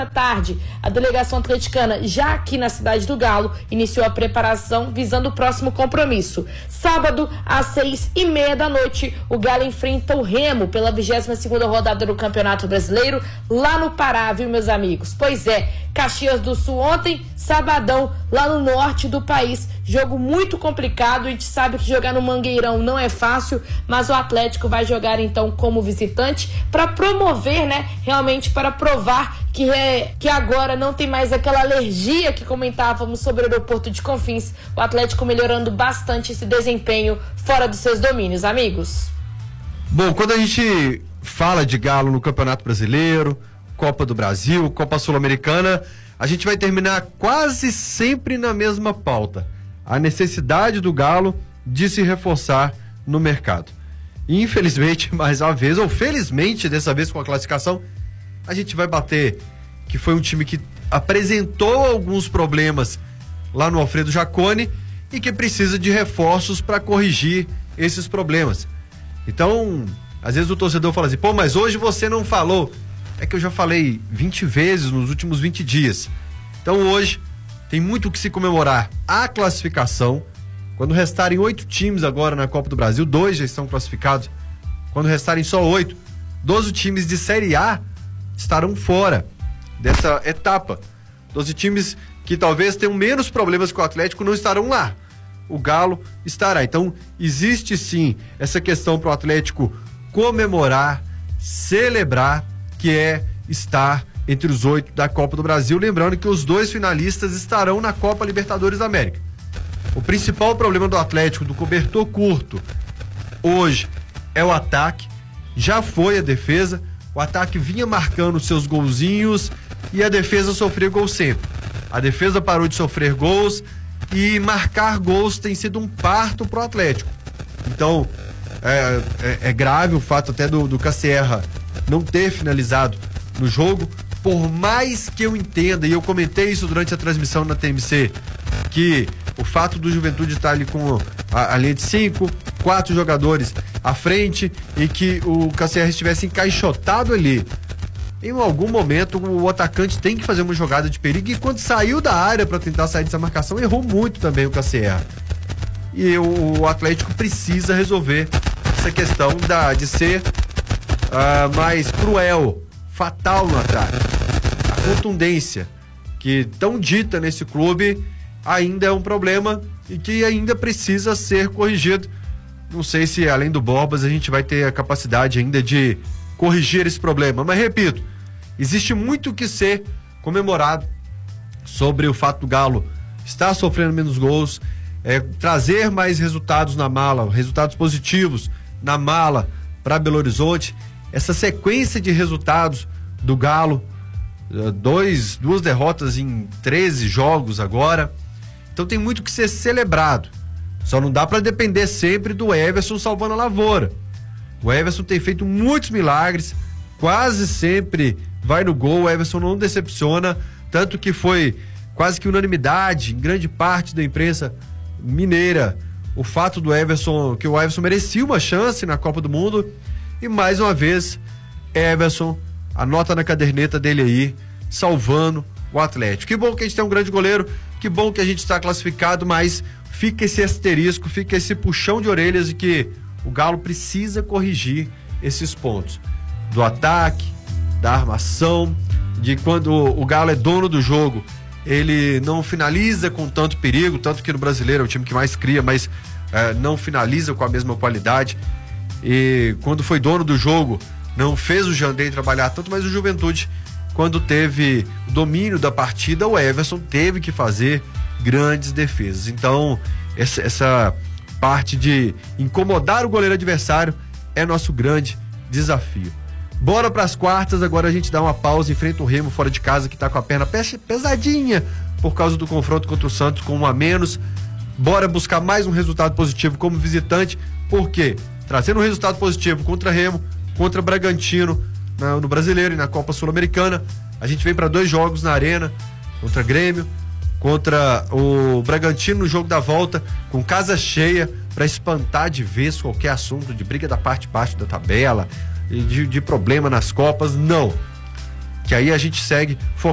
da tarde, a delegação atleticana, já aqui na cidade do Galo, iniciou a preparação visando o próximo compromisso. Sábado, às 6h30 da noite, o Galo enfrenta o Remo pela 22ª rodada do Campeonato Brasileiro, lá no Pará, viu, meus amigos? Pois é, Caxias do Sul ontem, sabadão, lá no norte do país. Jogo muito complicado, a gente sabe que jogar no Mangueirão não é fácil, mas o Atlético vai jogar então como visitante para promover, né, realmente para provar que agora não tem mais aquela alergia que comentávamos sobre o aeroporto de Confins. O Atlético melhorando bastante esse desempenho fora dos seus domínios, amigos. Bom, quando a gente fala de Galo no Campeonato Brasileiro, Copa do Brasil, Copa Sul-Americana, a gente vai terminar quase sempre na mesma pauta: a necessidade do Galo de se reforçar no mercado. E infelizmente, mais uma vez, ou felizmente, dessa vez com a classificação, a gente vai bater que foi um time que apresentou alguns problemas lá no Alfredo Jaconi e que precisa de reforços para corrigir esses problemas. Então, às vezes o torcedor fala assim: pô, mas hoje você não falou. É que eu já falei 20 vezes nos últimos 20 dias. Então hoje tem muito o que se comemorar. A classificação, quando restarem 8 times agora na Copa do Brasil, 2 já estão classificados. Quando restarem só 8, 12 times de Série A estarão fora dessa etapa. 12 times que talvez tenham menos problemas que o Atlético não estarão lá. O Galo estará. Então existe sim essa questão para o Atlético comemorar, celebrar, que é estar entre os 8 da Copa do Brasil, lembrando que os 2 finalistas estarão na Copa Libertadores da América. O principal problema do Atlético, do cobertor curto, hoje é o ataque, já foi a defesa. O ataque vinha marcando seus golzinhos e a defesa sofreu gol sempre. A defesa parou de sofrer gols e marcar gols tem sido um parto pro Atlético. Então, é grave o fato até do Casierra não ter finalizado no jogo, por mais que eu entenda, e eu comentei isso durante a transmissão na TMC, que o fato do Juventude estar ali com a linha de 5, 4 jogadores à frente e que o Casierra estivesse encaixotado ali, em algum momento o atacante tem que fazer uma jogada de perigo, e quando saiu da área para tentar sair dessa marcação, errou muito também o Casierra. E o Atlético precisa resolver essa questão de ser mais cruel, fatal no ataque. A contundência que tão dita nesse clube ainda é um problema e que ainda precisa ser corrigido. Não sei se além do Borbas a gente vai ter a capacidade ainda de corrigir esse problema, mas repito, existe muito que ser comemorado sobre o fato do Galo estar sofrendo menos gols, trazer mais resultados na mala, resultados positivos na mala para Belo Horizonte. Essa sequência de resultados do Galo, duas derrotas em 13 jogos agora, então tem muito que ser celebrado. Só não dá para depender sempre do Everson salvando a lavoura. O Everson tem feito muitos milagres, quase sempre vai no gol. O Everson não decepciona, tanto que foi quase que unanimidade em grande parte da imprensa mineira o fato do Everson, que o Everson merecia uma chance na Copa do Mundo. E mais uma vez, Everson, anota na caderneta dele aí, salvando o Atlético. Que bom que a gente tem um grande goleiro, que bom que a gente está classificado, mas fica esse asterisco, fica esse puxão de orelhas de que o Galo precisa corrigir esses pontos. Do ataque, da armação, de quando o Galo é dono do jogo, ele não finaliza com tanto perigo, tanto que no Brasileiro é o time que mais cria, mas não finaliza com a mesma qualidade. E quando foi dono do jogo, não fez o Jandrei trabalhar tanto, mas o Juventude, quando teve o domínio da partida, o Everson teve que fazer grandes defesas. Então, essa parte de incomodar o goleiro adversário é nosso grande desafio. Bora pras quartas, agora a gente dá uma pausa, enfrenta o Remo fora de casa, que tá com a perna pesadinha por causa do confronto contra o Santos com 1 a menos. Bora buscar mais um resultado positivo como visitante, porque trazendo um resultado positivo contra Remo, contra Bragantino no Brasileiro e na Copa Sul-Americana, a gente vem para 2 jogos na Arena, contra Grêmio, contra o Bragantino no jogo da volta, com casa cheia, para espantar de vez qualquer assunto de briga da parte de baixo da tabela, de problema nas Copas, não. Que aí a gente segue focado